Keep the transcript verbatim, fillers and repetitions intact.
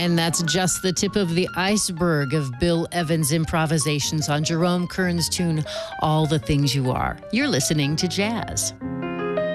And that's just the tip of the iceberg of Bill Evans' improvisations on Jerome Kern's tune, All the Things You Are. You're listening to Jazz.